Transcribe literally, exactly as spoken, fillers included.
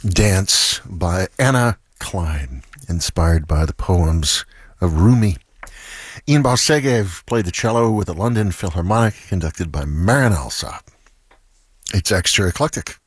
Dance by Anna Klein, inspired by the poems of Rumi. Ian Balsegev played the cello with the London Philharmonic, conducted by Marin Alsop. It's extra eclectic.